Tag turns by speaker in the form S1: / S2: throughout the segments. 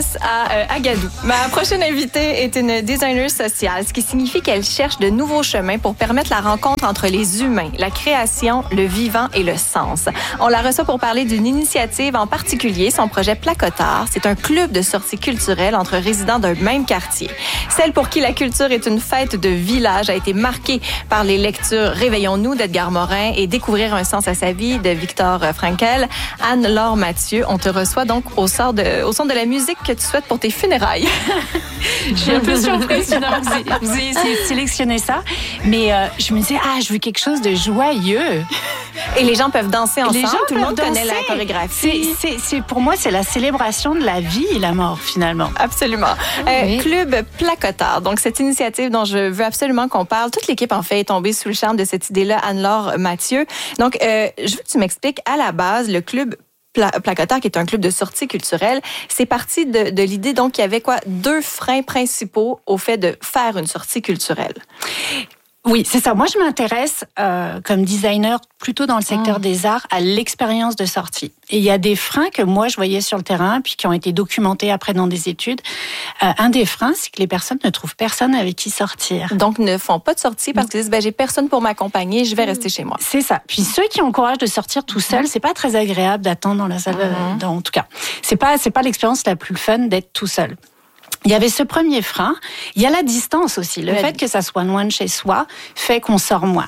S1: À Agadou. Ma prochaine invitée est une designer sociale, ce qui signifie qu'elle cherche de nouveaux chemins pour permettre la rencontre entre les humains, la création, le vivant et le sens. On la reçoit pour parler d'une initiative en particulier, son projet Placotard. C'est un club de sorties culturelles entre résidents d'un même quartier. Celle pour qui la culture est une fête de village a été marquée par les lectures Réveillons-nous d'Edgar Morin et Découvrir un sens à sa vie de Viktor Frankl. Anne-Laure Mathieu, on te reçoit donc au son de la musique que tu souhaites pour tes funérailles.
S2: Je suis un peu surprise, vous avez sélectionné ça, mais je me disais, je veux quelque chose de joyeux.
S1: Et les gens peuvent danser ensemble, tout le monde connaît la chorégraphie.
S2: Pour moi, c'est la célébration de la vie et la mort, finalement.
S1: Absolument.
S2: Oui.
S1: Club Placotard, donc cette initiative dont je veux absolument qu'on parle. Toute l'équipe, en fait, est tombée sous le charme de cette idée-là, Anne-Laure Mathieu. Donc, je veux que tu m'expliques, à la base, le club Placotard, qui est un club de sortie culturelle, c'est parti de l'idée, donc, qu'il y avait deux freins principaux au fait de faire une sortie culturelle.
S2: Oui, c'est ça. Moi, je m'intéresse comme designer plutôt dans le secteur des arts à l'expérience de sortie. Et il y a des freins que moi, je voyais sur le terrain, puis qui ont été documentés après dans des études. Un des freins, c'est que les personnes ne trouvent personne avec qui sortir.
S1: Donc, ne font pas de sortie parce qu'ils disent, j'ai personne pour m'accompagner, je vais rester chez moi.
S2: C'est ça. Puis ceux qui ont le courage de sortir tout seuls, c'est pas très agréable d'attendre dans la salle. En tout cas, c'est pas l'expérience la plus fun d'être tout seul. Il y avait ce premier frein. Il y a la distance aussi. Le fait que ça soit loin de chez soi fait qu'on sort moins.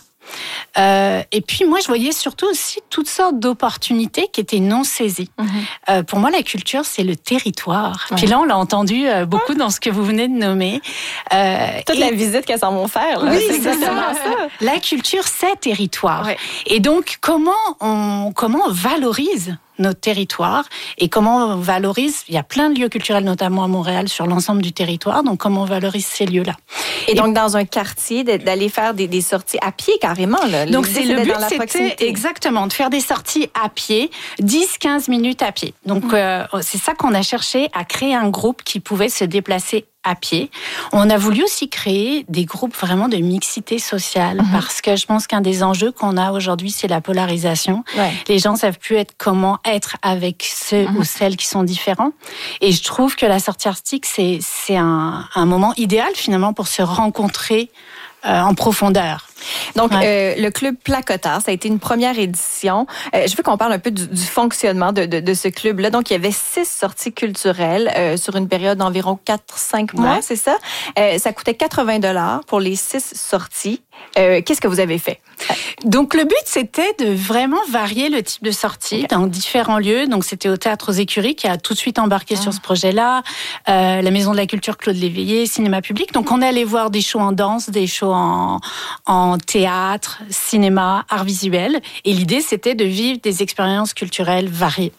S2: Et puis moi, je voyais surtout aussi toutes sortes d'opportunités qui étaient non saisies. Pour moi, la culture, c'est le territoire. Puis là, on l'a entendu beaucoup dans ce que vous venez de nommer.
S1: Toute la visite qu'elles s'en vont faire. Là,
S2: oui,
S1: c'est exactement ça.
S2: La culture, c'est territoire. Ouais. Et donc, comment on valorise notre territoire et comment on valorise, il y a plein de lieux culturels, notamment à Montréal, sur l'ensemble du territoire, donc comment on valorise ces lieux-là.
S1: Et donc, dans un quartier, d'aller faire des sorties à pied carrément. Là.
S2: Donc, le but, c'était exactement de faire des sorties à pied, 10-15 minutes à pied. Donc, c'est ça qu'on a cherché, à créer un groupe qui pouvait se déplacer à pied. On a voulu aussi créer des groupes vraiment de mixité sociale parce que je pense qu'un des enjeux qu'on a aujourd'hui, c'est la polarisation. Ouais. Les gens savent plus comment être avec ceux ou celles qui sont différents. Et je trouve que la sortie artistique, c'est un moment idéal finalement pour se rencontrer en profondeur.
S1: Donc, le club Placotard, ça a été une première édition. Je veux qu'on parle un peu du fonctionnement de ce club-là. Donc, il y avait 6 sorties culturelles sur une période d'environ 4-5 mois, c'est ça? Ça coûtait 80$ pour les 6 sorties. Qu'est-ce que vous avez fait?
S2: Donc, le but, c'était de vraiment varier le type de sortie dans différents lieux. Donc, c'était au Théâtre aux Écuries qui a tout de suite embarqué sur ce projet-là. La Maison de la Culture Claude Léveillé, Cinéma Public. Donc, on est allé voir des shows en danse, des shows en théâtre, cinéma, art visuel. Et l'idée, c'était de vivre des expériences culturelles variées.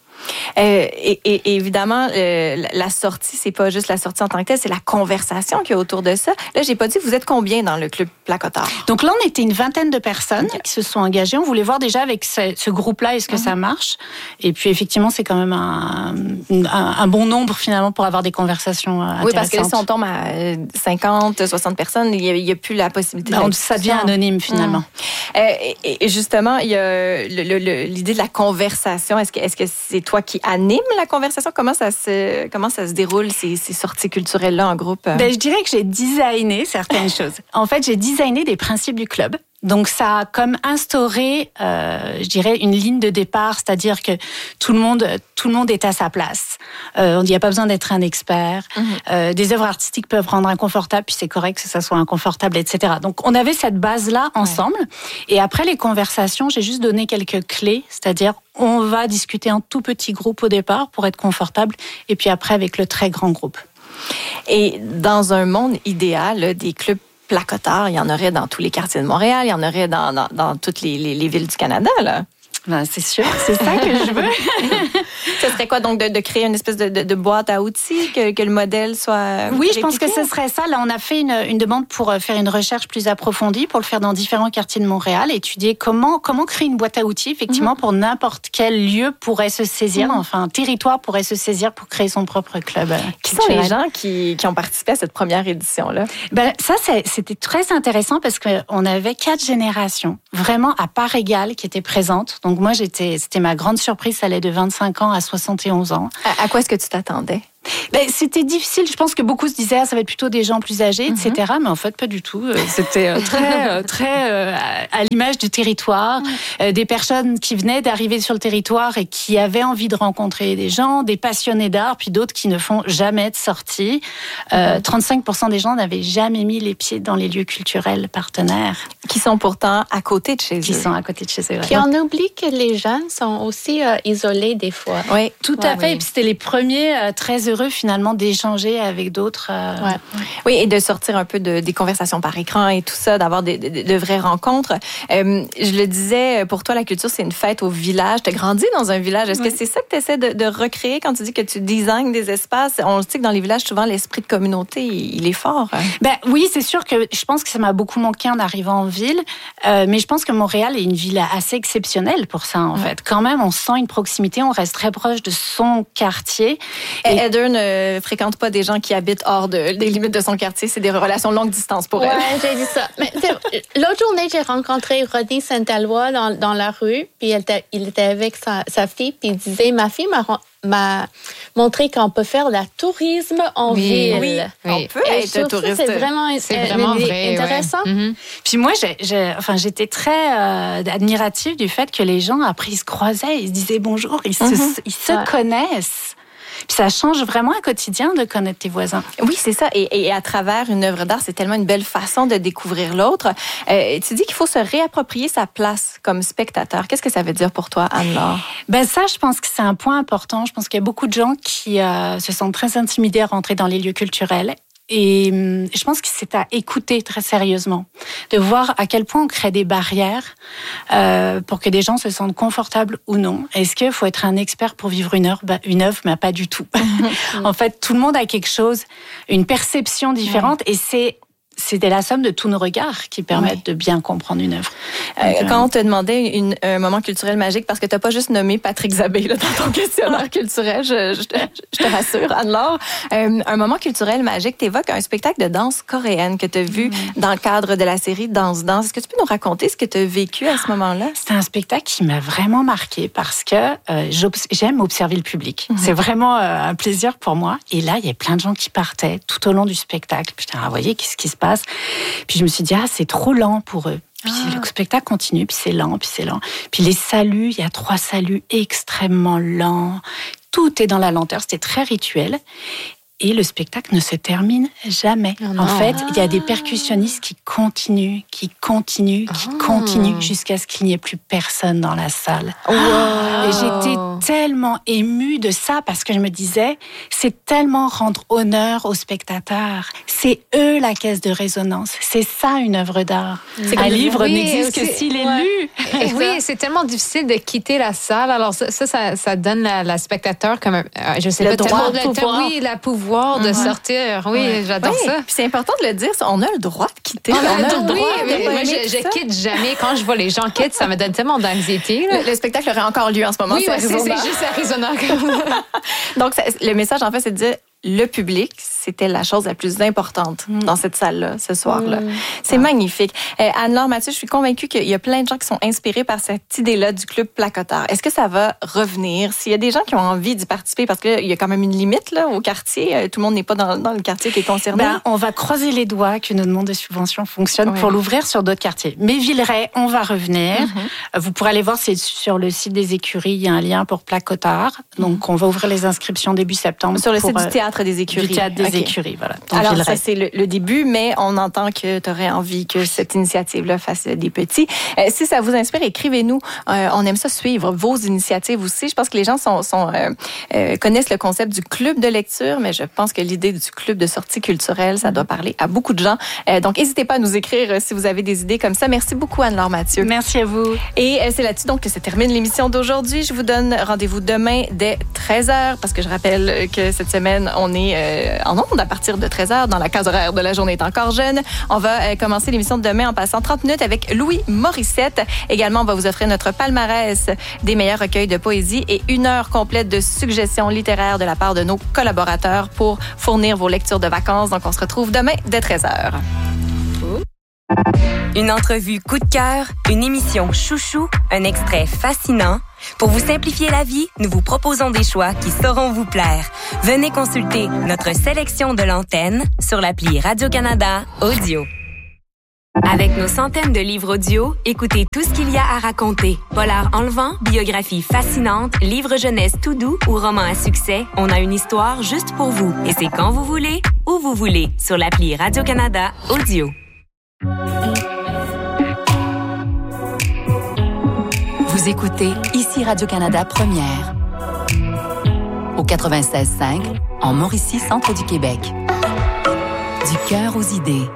S1: Et évidemment, la sortie, c'est pas juste la sortie en tant que telle, c'est la conversation qu'il y a autour de ça. Là, j'ai pas dit, vous êtes combien dans le club Placotard?
S2: Donc là, on était une vingtaine de personnes qui se sont engagées. On voulait voir déjà avec ce groupe-là, est-ce que ça marche? Et puis, effectivement, c'est quand même un bon nombre, finalement, pour avoir des conversations intéressantes.
S1: Oui, parce que là, si on tombe à 50, 60 personnes, il n'y a plus la possibilité de...
S2: Ça devient anonyme, finalement.
S1: Et justement, il y a l'idée de la conversation. Est-ce que c'est toi qui anime la conversation? Comment ça se déroule, ces sorties culturelles-là en groupe?
S2: Je dirais que j'ai designé certaines choses. En fait, j'ai designé des principes du club. Donc, ça a comme instauré, je dirais, une ligne de départ, c'est-à-dire que tout le monde est à sa place. Il n'y a pas besoin d'être un expert. Des œuvres artistiques peuvent rendre inconfortable, puis c'est correct que ça soit inconfortable, etc. Donc, on avait cette base-là ensemble. Et après les conversations, j'ai juste donné quelques clés, c'est-à-dire on va discuter en tout petit groupe au départ pour être confortable, et puis après avec le très grand groupe.
S1: Et dans un monde idéal, des clubs Placotard, il y en aurait dans tous les quartiers de Montréal, il y en aurait dans toutes les villes du Canada, là.
S2: Ben, c'est sûr, c'est ça que je veux.
S1: Ce serait quoi, donc, de créer une espèce de boîte à outils, que le modèle soit
S2: Oui, je pense que ce serait ça. Là, on a fait une demande pour faire une recherche plus approfondie, pour le faire dans différents quartiers de Montréal, étudier comment créer une boîte à outils, effectivement, pour n'importe quel lieu pourrait se saisir, enfin, un territoire pourrait se saisir pour créer son propre club.
S1: Qui sont les gens qui ont participé à cette première édition-là?
S2: Ça, c'était très intéressant parce qu'on avait 4 générations, vraiment à part égale, qui étaient présentes. Donc, moi, c'était ma grande surprise, ça allait de 25 ans à 71 ans.
S1: À quoi est-ce que tu t'attendais?
S2: C'était difficile. Je pense que beaucoup se disaient ça va être plutôt des gens plus âgés, etc. Mais en fait, pas du tout. C'était très à l'image du territoire. Des personnes qui venaient d'arriver sur le territoire et qui avaient envie de rencontrer des gens, des passionnés d'art, puis d'autres qui ne font jamais de sortie. 35% des gens n'avaient jamais mis les pieds dans les lieux culturels partenaires.
S1: Qui sont pourtant à côté de chez eux.
S2: Qui sont à côté de chez eux.
S3: Puis on oublie que les jeunes sont aussi isolés des fois.
S2: Oui, tout à fait. Et puis c'était les premiers très heureux finalement d'échanger avec d'autres.
S1: Oui, et de sortir un peu des conversations par écran et tout ça, d'avoir de vraies rencontres. Je le disais, pour toi, la culture, c'est une fête au village. Tu as grandi dans un village. Est-ce que c'est ça que tu essaies de recréer quand tu dis que tu designes des espaces? On sait que dans les villages, souvent, l'esprit de communauté, il est fort.
S2: Oui, c'est sûr que je pense que ça m'a beaucoup manqué en arrivant en ville. Mais je pense que Montréal est une ville assez exceptionnelle pour ça, en fait. Quand même, on sent une proximité, on reste très proche de son quartier.
S1: Et Heather ne fréquente pas des gens qui habitent hors des limites de son quartier. C'est des relations longue distance pour elle.
S3: Oui, j'ai dit ça. Mais l'autre journée, j'ai rencontré Rodney Saint-Alois dans la rue, puis il était avec sa fille, puis il disait, ma fille m'a montré qu'on peut faire le tourisme en ville.
S1: Oui, on peut être touriste.
S3: C'est vraiment vrai, intéressant.
S2: Ouais. Mm-hmm. Puis moi, j'étais très admirative du fait que les gens, après, ils se croisaient, ils se disaient bonjour, ils se connaissent. Puis ça change vraiment un quotidien de connaître tes voisins.
S1: Oui, c'est ça. Et à travers une œuvre d'art, c'est tellement une belle façon de découvrir l'autre. Tu dis qu'il faut se réapproprier sa place comme spectateur. Qu'est-ce que ça veut dire pour toi, Anne-Laure?
S2: Ça, je pense que c'est un point important. Je pense qu'il y a beaucoup de gens qui se sentent très intimidés à rentrer dans les lieux culturels. Et je pense que c'est à écouter très sérieusement, de voir à quel point on crée des barrières pour que des gens se sentent confortables ou non. Est-ce qu'il faut être un expert pour vivre une œuvre, mais pas du tout. En fait, tout le monde a quelque chose, une perception différente, et c'était la somme de tous nos regards qui permettent de bien comprendre une œuvre.
S1: Quand on te demandait un moment culturel magique, parce que tu n'as pas juste nommé Patrick Zabé là, dans ton questionnaire culturel, je te rassure, Anne-Laure, un moment culturel magique, tu évoques un spectacle de danse coréenne que tu as vu dans le cadre de la série Danse. Est-ce que tu peux nous raconter ce que tu as vécu à ce moment-là?
S2: C'est un spectacle qui m'a vraiment marquée parce que j'aime observer le public. C'est vraiment un plaisir pour moi. Et là, il y a plein de gens qui partaient tout au long du spectacle. Putain, vous voyez, qu'est-ce qui se passe? Puis je me suis dit, c'est trop lent pour eux. Puis le spectacle continue, puis c'est lent, puis c'est lent. Puis les saluts, il y a 3 saluts extrêmement lents. Tout est dans la lenteur, c'était très rituel. Et le spectacle ne se termine jamais. En fait, il y a des percussionnistes qui continuent jusqu'à ce qu'il n'y ait plus personne dans la salle. Wow. Et j'étais tellement émue de ça parce que je me disais, c'est tellement rendre honneur aux spectateurs. C'est eux la caisse de résonance. C'est ça une œuvre d'art. Un livre n'existe que s'il est lu.
S4: Oui, c'est tellement difficile de quitter la salle. Alors ça donne la spectateur comme je sais
S1: le
S4: pas
S1: droit,
S4: la pouvoir de sortir. Oui, j'adore ça.
S1: Puis c'est important de le dire, on a le droit de quitter.
S4: On a le droit. Moi, je quitte jamais. Quand je vois les gens quitter, ça me donne tellement d'anxiété.
S1: Le spectacle aurait encore lieu en ce moment.
S4: Oui, c'est juste Arizona.
S1: Donc, le message, en fait, c'est de dire le public, c'était la chose la plus importante dans cette salle-là, ce soir-là. C'est magnifique. Anne-Laure Mathieu, je suis convaincue qu'il y a plein de gens qui sont inspirés par cette idée-là du club Placoteur. Est-ce que ça va revenir? S'il y a des gens qui ont envie d'y participer, parce qu'il y a quand même une limite là, au quartier, tout le monde n'est pas dans le quartier qui est concerné.
S2: On va croiser les doigts que notre demande de subvention fonctionne pour l'ouvrir sur d'autres quartiers. Mais Villeray, on va revenir. Vous pourrez aller voir, c'est sur le site des écuries, il y a un lien pour Placoteur. Donc, on va ouvrir les inscriptions début septembre.
S1: Sur le site du Théâtre des Écuries.
S2: Du Théâtre des Écuries, voilà. Donc,
S1: alors, ça, c'est le début, mais on entend que tu aurais envie que cette initiative-là fasse des petits. Si ça vous inspire, écrivez-nous. On aime ça suivre vos initiatives aussi. Je pense que les gens connaissent le concept du club de lecture, mais je pense que l'idée du club de sortie culturelle, ça doit parler à beaucoup de gens. Donc, n'hésitez pas à nous écrire si vous avez des idées comme ça. Merci beaucoup, Anne-Laure Mathieu.
S2: Merci à vous.
S1: Et c'est là-dessus donc que se termine l'émission d'aujourd'hui. Je vous donne rendez-vous demain dès 13h, parce que je rappelle que cette semaine, on est en ondes à partir de 13h dans la case horaire de La journée est encore jeune. On va commencer l'émission de demain en passant 30 minutes avec Louis Morissette. Également, on va vous offrir notre palmarès des meilleurs recueils de poésie et 1 heure complète de suggestions littéraires de la part de nos collaborateurs pour fournir vos lectures de vacances. Donc, on se retrouve demain dès 13h.
S5: Une entrevue coup de cœur, une émission chouchou, un extrait fascinant. Pour vous simplifier la vie, nous vous proposons des choix qui sauront vous plaire. Venez consulter notre sélection de l'antenne sur l'appli Radio-Canada Audio. Avec nos centaines de livres audio, écoutez tout ce qu'il y a à raconter. Polar enlevant, biographie fascinante, livre jeunesse tout doux ou roman à succès, on a une histoire juste pour vous. Et c'est quand vous voulez, où vous voulez, sur l'appli Radio-Canada Audio.
S6: Vous écoutez ici Radio-Canada Première. Au 96.5, en Mauricie, centre du Québec. Du cœur aux idées.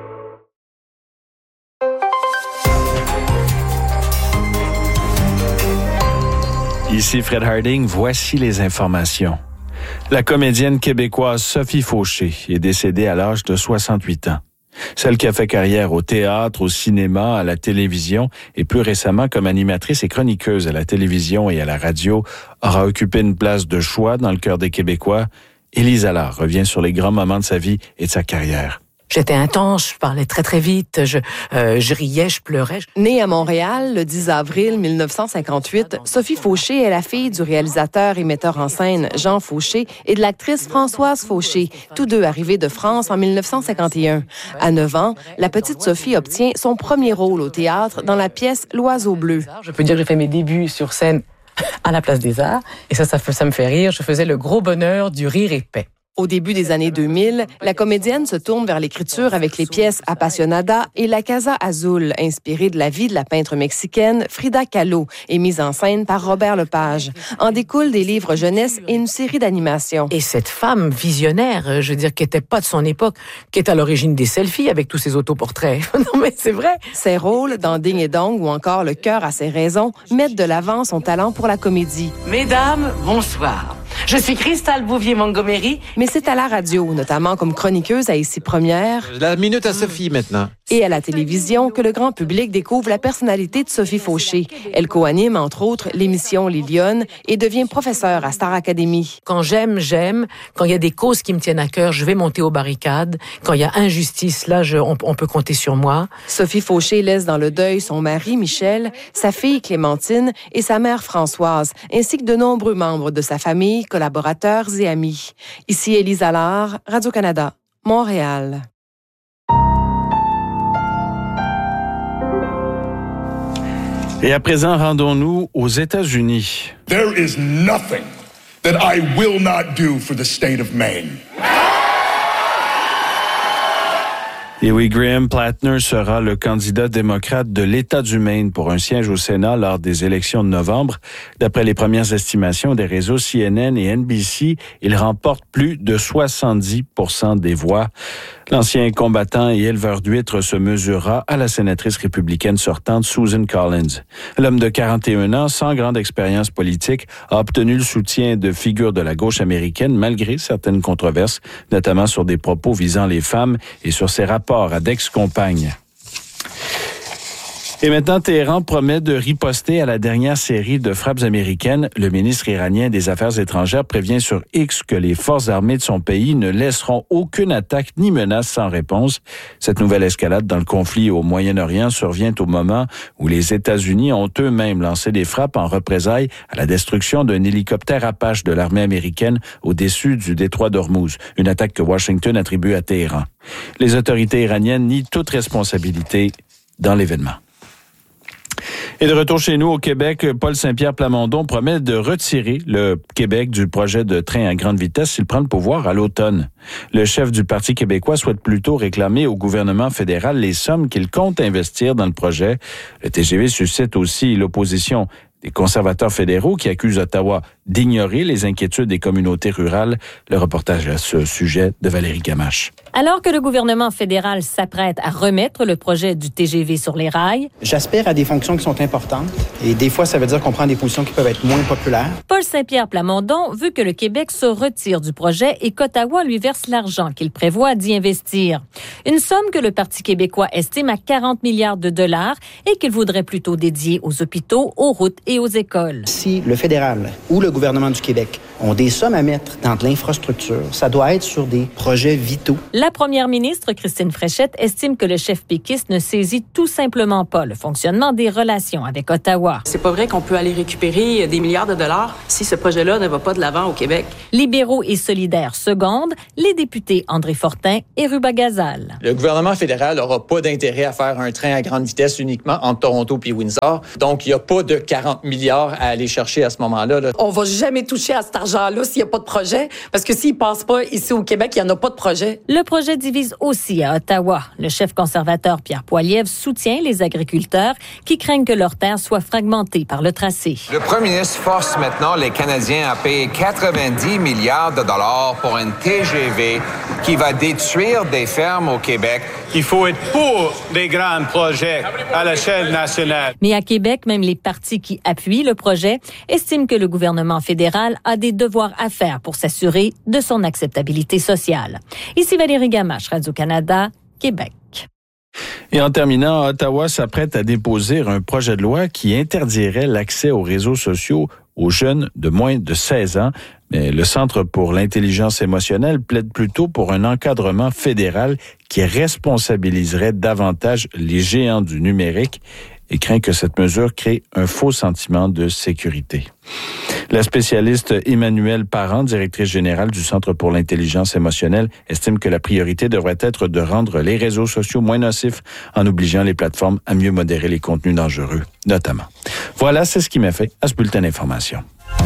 S7: Ici Fred Harding, voici les informations. La comédienne québécoise Sophie Fauché est décédée à l'âge de 68 ans. Celle qui a fait carrière au théâtre, au cinéma, à la télévision et plus récemment comme animatrice et chroniqueuse à la télévision et à la radio, aura occupé une place de choix dans le cœur des Québécois. Élise Allard revient sur les grands moments de sa vie et de sa carrière.
S8: J'étais intense, je parlais très très vite, je riais, je pleurais.
S9: Née à Montréal le 10 avril 1958, Sophie Fauché est la fille du réalisateur et metteur en scène Jean Fauché et de l'actrice Françoise Fauché, tous deux arrivés de France en 1951. À 9 ans, la petite Sophie obtient son premier rôle au théâtre dans la pièce L'Oiseau bleu.
S8: Je peux dire que j'ai fait mes débuts sur scène à la Place des Arts et ça me fait rire. Je faisais le gros bonheur du rire épais.
S9: Au début des années 2000, la comédienne se tourne vers l'écriture avec les pièces Apasionada et La Casa Azul, inspirée de la vie de la peintre mexicaine Frida Kahlo et mise en scène par Robert Lepage. En découlent des livres jeunesse et une série d'animations.
S8: Et cette femme visionnaire, je veux dire, qui était pas de son époque, qui est à l'origine des selfies avec tous ces autoportraits. Non, mais c'est vrai.
S9: Ses rôles dans Ding et Dong ou encore Le cœur a ses raisons mettent de l'avant son talent pour la comédie.
S8: Mesdames, bonsoir. Je suis Cristal Bouvier-Montgomery.
S9: Mais c'est à la radio, notamment comme chroniqueuse à Ici Première.
S10: La minute à Sophie, maintenant.
S9: Et à la télévision que le grand public découvre la personnalité de Sophie Fauché. Elle co-anime, entre autres, l'émission Les Lyonnes et devient professeure à Star Academy.
S8: Quand j'aime. Quand il y a des causes qui me tiennent à cœur, je vais monter aux barricades. Quand il y a injustice, là, on peut compter sur moi.
S9: Sophie Fauché laisse dans le deuil son mari, Michel, sa fille, Clémentine, et sa mère, Françoise, ainsi que de nombreux membres de sa famille, collaborateurs et amis. Ici Élise Allard, Radio-Canada, Montréal.
S7: Et à présent, rendons-nous aux États-Unis.
S11: There is nothing that I will not do for the state of Maine.
S7: Et oui, Graham Plattner sera le candidat démocrate de l'État du Maine pour un siège au Sénat lors des élections de novembre. D'après les premières estimations des réseaux CNN et NBC, il remporte plus de 70% des voix. L'ancien combattant et éleveur d'huîtres se mesurera à la sénatrice républicaine sortante Susan Collins. L'homme de 41 ans, sans grande expérience politique, a obtenu le soutien de figures de la gauche américaine malgré certaines controverses, notamment sur des propos visant les femmes et sur ses rapports à d'ex-compagnes. Et maintenant, Téhéran promet de riposter à la dernière série de frappes américaines. Le ministre iranien des Affaires étrangères prévient sur X que les forces armées de son pays ne laisseront aucune attaque ni menace sans réponse. Cette nouvelle escalade dans le conflit au Moyen-Orient survient au moment où les États-Unis ont eux-mêmes lancé des frappes en représailles à la destruction d'un hélicoptère Apache de l'armée américaine au-dessus du détroit d'Ormuz, une attaque que Washington attribue à Téhéran. Les autorités iraniennes nient toute responsabilité dans l'événement. Et de retour chez nous au Québec, Paul Saint-Pierre Plamondon promet de retirer le Québec du projet de train à grande vitesse s'il prend le pouvoir à l'automne. Le chef du Parti québécois souhaite plutôt réclamer au gouvernement fédéral les sommes qu'il compte investir dans le projet. Le TGV suscite aussi l'opposition des conservateurs fédéraux qui accusent Ottawa d'ignorer les inquiétudes des communautés rurales. Le reportage à ce sujet de Valérie Gamache.
S12: Alors que le gouvernement fédéral s'apprête à remettre le projet du TGV sur les rails,
S13: j'aspire à des fonctions qui sont importantes et des fois, ça veut dire qu'on prend des positions qui peuvent être moins populaires.
S12: Paul Saint-Pierre Plamondon veut que le Québec se retire du projet et qu'Ottawa lui verse l'argent qu'il prévoit d'y investir. Une somme que le Parti québécois estime à 40 milliards de dollars et qu'il voudrait plutôt dédier aux hôpitaux, aux routes et et aux écoles.
S13: Si le fédéral ou le gouvernement du Québec ont des sommes à mettre dans de l'infrastructure, ça doit être sur des projets vitaux.
S12: La première ministre, Christine Fréchette, estime que le chef péquiste ne saisit tout simplement pas le fonctionnement des relations avec Ottawa.
S10: C'est pas vrai qu'on peut aller récupérer des milliards de dollars si ce projet-là ne va pas de l'avant au Québec.
S12: Libéraux et solidaires secondent, les députés André Fortin et Ruba Gazal.
S14: Le gouvernement fédéral n'aura pas d'intérêt à faire un train à grande vitesse uniquement entre Toronto et Windsor. Donc, il n'y a pas de 40 milliards à aller chercher à ce moment-là.
S15: On va jamais toucher à cet argent-là s'il n'y a pas de projet, parce que s'il ne passe pas ici au Québec, il n'y en a pas de projet.
S12: Le projet divise aussi à Ottawa. Le chef conservateur Pierre Poilievre soutient les agriculteurs qui craignent que leurs terres soient fragmentées par le tracé.
S16: Le premier ministre force maintenant les Canadiens à payer 90 milliards de dollars pour un TGV qui va détruire des fermes au Québec.
S17: Il faut être pour des grands projets à l'échelle nationale.
S12: Mais à Québec, même les partis qui appuient le projet estiment que le gouvernement fédéral a des devoirs à faire pour s'assurer de son acceptabilité sociale. Ici Valérie Gamache, Radio-Canada, Québec.
S7: Et en terminant, Ottawa s'apprête à déposer un projet de loi qui interdirait l'accès aux réseaux sociaux aux jeunes de moins de 16 ans. Mais le Centre pour l'intelligence émotionnelle plaide plutôt pour un encadrement fédéral qui responsabiliserait davantage les géants du numérique et craint que cette mesure crée un faux sentiment de sécurité. La spécialiste Emmanuelle Parent, directrice générale du Centre pour l'intelligence émotionnelle, estime que la priorité devrait être de rendre les réseaux sociaux moins nocifs en obligeant les plateformes à mieux modérer les contenus dangereux, notamment. Voilà, c'est ce qui m'a fait à ce bulletin d'information.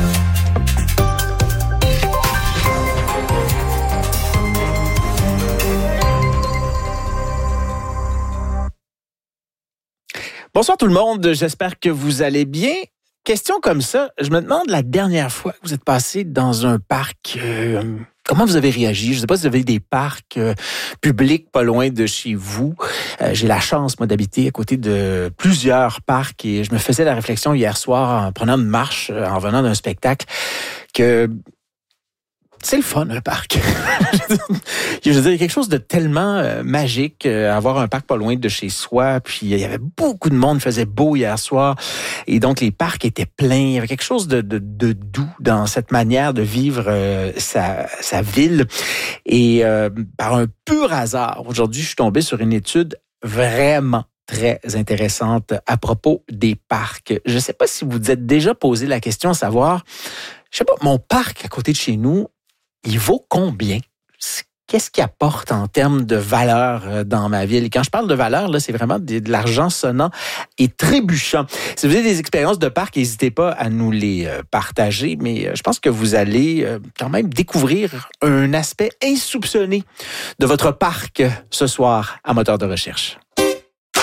S18: Bonsoir tout le monde, j'espère que vous allez bien. Question comme ça, je me demande la dernière fois que vous êtes passé dans un parc, comment vous avez réagi? Je ne sais pas si vous avez des parcs publics pas loin de chez vous. J'ai la chance, moi, d'habiter à côté de plusieurs parcs et je me faisais la réflexion hier soir en prenant une marche, en venant d'un spectacle, que c'est le fun, un parc. Je veux dire, il y a quelque chose de tellement magique, avoir un parc pas loin de chez soi. Puis, il y avait beaucoup de monde, il faisait beau hier soir. Et donc, les parcs étaient pleins. Il y avait quelque chose de doux dans cette manière de vivre sa ville. Et par un pur hasard, aujourd'hui, je suis tombé sur une étude vraiment très intéressante à propos des parcs. Je ne sais pas si vous vous êtes déjà posé la question à savoir, je sais pas, mon parc à côté de chez nous, il vaut combien? Qu'est-ce qu'il apporte en termes de valeur dans ma ville? Et quand je parle de valeur, là, c'est vraiment de l'argent sonnant et trébuchant. Si vous avez des expériences de parc, n'hésitez pas à nous les partager, mais je pense que vous allez quand même découvrir un aspect insoupçonné de votre parc ce soir à Moteur de recherche.